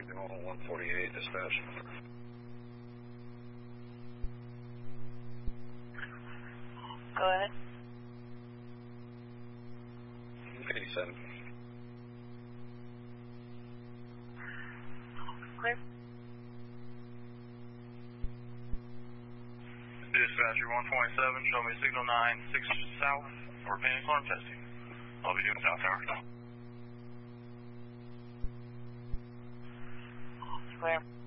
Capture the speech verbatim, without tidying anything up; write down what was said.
Regional one forty-eight, dispatch. Go ahead. eighty-seven. Clear. Dispatcher one twenty-seven, show me signal nine six south for panic alarm testing. I'll be doing south tower. Clear.